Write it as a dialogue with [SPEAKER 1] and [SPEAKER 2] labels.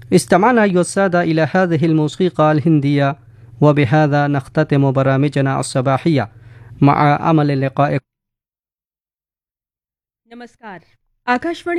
[SPEAKER 1] استمعنا أيها السادة إلى هذه الموسيقى الهندية، وبهذا نختتم برامجنا الصباحية مع أمل اللقاء.
[SPEAKER 2] नमस्कार. आकाशवाणी